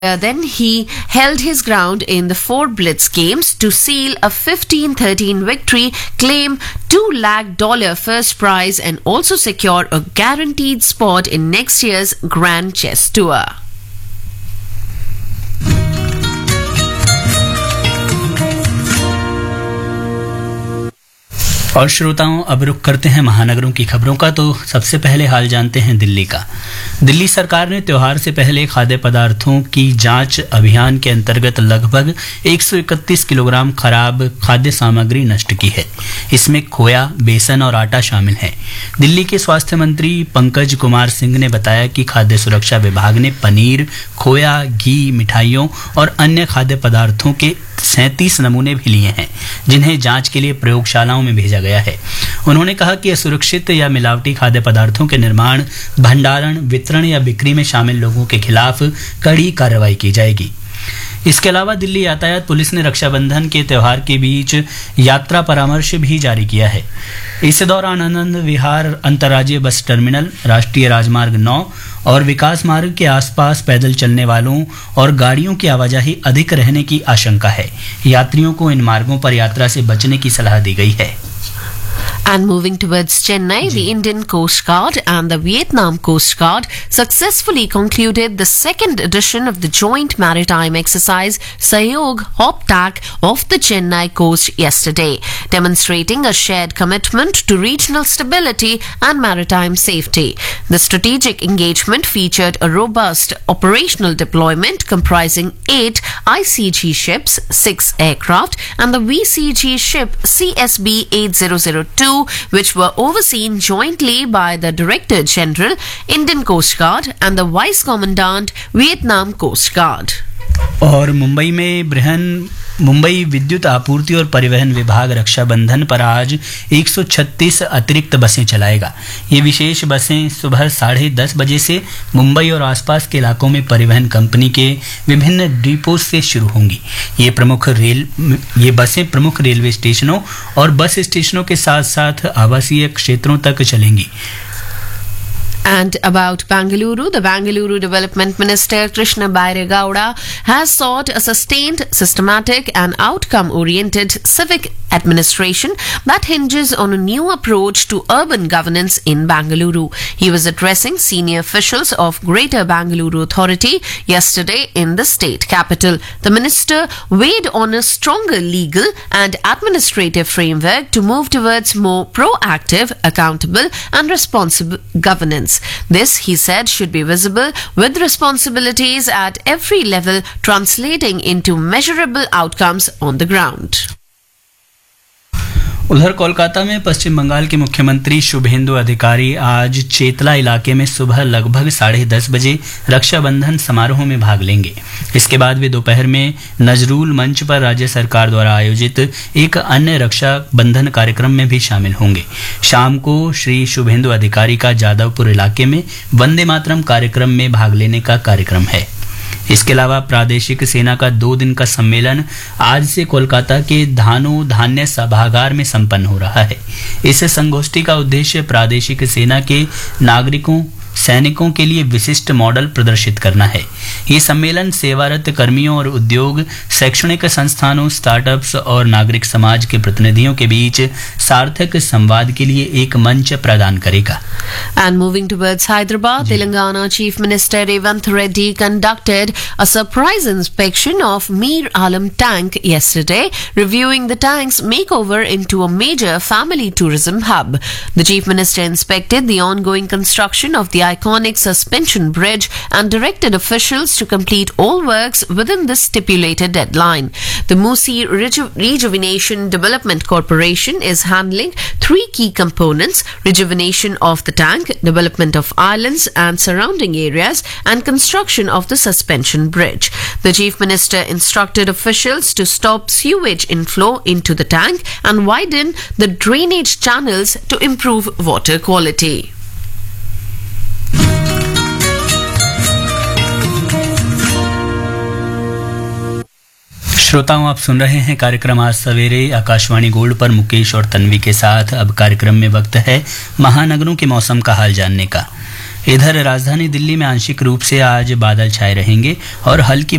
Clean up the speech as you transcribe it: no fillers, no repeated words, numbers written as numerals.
Then he held his ground in the 4 Blitz games to seal a 15-13 victory, claim $2 lakh first prize, and also secure a guaranteed spot in next year's Grand Chess Tour. और श्रोताओं, अब रुख करते हैं महानगरों की खबरों का। तो सबसे पहले हाल जानते हैं दिल्ली का। दिल्ली सरकार ने त्योहार से पहले खाद्य पदार्थों की जांच अभियान के अंतर्गत लगभग 131 किलोग्राम खराब खाद्य सामग्री नष्ट की है। इसमें खोया, बेसन और आटा शामिल है। दिल्ली के स्वास्थ्य मंत्री पंकज कुमार सिंह ने बताया कि खाद्य सुरक्षा विभाग ने पनीर, खोया, घी, मिठाइयों और अन्य खाद्य पदार्थों के 37 नमूने भी लिए हैं, जिन्हें जांच के लिए प्रयोगशालाओं में भेजा गया है। उन्होंने कहा कि असुरक्षित या मिलावटी खाद्य पदार्थों के निर्माण, भंडारण, वितरण या बिक्री में शामिल लोगों के खिलाफ कड़ी कार्रवाई की जाएगी। इसके अलावा दिल्ली यातायात पुलिस ने रक्षाबंधन के त्योहार के बीच यात्रा परामर्श भी जारी किया है। इस दौरान आनंद विहार अंतर्राज्यीय बस टर्मिनल, राष्ट्रीय राजमार्ग 9 और विकास मार्ग के आसपास पैदल चलने वालों और गाड़ियों की आवाजाही अधिक रहने की आशंका है। यात्रियों को इन मार्गों पर यात्रा से बचने की सलाह दी गई है। And moving towards Chennai, the Indian Coast Guard and the Vietnam Coast Guard successfully concluded the second edition of the joint maritime exercise Sahyog HOPTAC off the Chennai coast yesterday, demonstrating a shared commitment to regional stability and maritime safety. The strategic engagement featured a robust operational deployment comprising 8 ICG ships, 6 aircraft, and the VCG ship CSB 8002, which were overseen jointly by the Director General, Indian Coast Guard, and the Vice Commandant, Vietnam Coast Guard. और मुंबई विद्युत आपूर्ति और परिवहन विभाग रक्षाबंधन पर आज 136 अतिरिक्त बसें चलाएगा। ये विशेष बसें सुबह 10:30 बजे से मुंबई और आसपास के इलाकों में परिवहन कंपनी के विभिन्न डिपो से शुरू होंगी। ये बसें प्रमुख रेलवे स्टेशनों और बस स्टेशनों के साथ साथ आवासीय क्षेत्रों तक चलेंगी। And about Bangalore, the Bangalore Development Minister Krishna Bairegowda has sought a sustained, systematic and outcome-oriented civic administration that hinges on a new approach to urban governance in Bangalore. He was addressing senior officials of Greater Bangalore Authority yesterday in the state capital. The minister weighed on a stronger legal and administrative framework to move towards more proactive, accountable and responsible governance. This, he said, should be visible with responsibilities at every level, translating into measurable outcomes on the ground. उधर कोलकाता में पश्चिम बंगाल के मुख्यमंत्री शुभेंदु अधिकारी आज चेतला इलाके में सुबह लगभग 10:30 बजे रक्षाबंधन समारोह में भाग लेंगे। इसके बाद वे दोपहर में नजरूल मंच पर राज्य सरकार द्वारा आयोजित एक अन्य रक्षा बंधन कार्यक्रम में भी शामिल होंगे। शाम को श्री शुभेंदु अधिकारी का जादवपुर इलाके में वंदे मातरम कार्यक्रम में भाग लेने का कार्यक्रम है। इसके अलावा प्रादेशिक सेना का 2 दिन का सम्मेलन आज से कोलकाता के धान्य सभागार में संपन्न हो रहा है। इस संगोष्ठी का उद्देश्य प्रादेशिक सेना के सैनिकों के लिए विशिष्ट मॉडल प्रदर्शित करना है। ये सम्मेलन सेवारत कर्मियों और उद्योग, शैक्षणिक संस्थानों, स्टार्टअप्स और नागरिक समाज के प्रतिनिधियों के बीच सार्थक संवाद के लिए एक मंच प्रदान करेगा। And moving towards Hyderabad, Telangana Chief Minister Revanth Reddy conducted a surprise inspection of Mir Alam tank yesterday, reviewing the tank's makeover into a major family tourism hub. The Chief Minister inspected the ongoing construction of the iconic suspension bridge and directed officials to complete all works within the stipulated deadline. The Musi Rejuvenation Development Corporation is handling 3 key components: rejuvenation of the tank, development of islands and surrounding areas, and construction of the suspension bridge. The Chief Minister instructed officials to stop sewage inflow into the tank and widen the drainage channels to improve water quality. श्रोताओं, आप सुन रहे हैं कार्यक्रम आज सवेरे Akashvani gold पर मुकेश और तन्वी के साथ। अब कार्यक्रम में वक्त है महानगरों के मौसम का हाल जानने का। इधर राजधानी दिल्ली में आंशिक रूप से आज बादल छाए रहेंगे और हल्की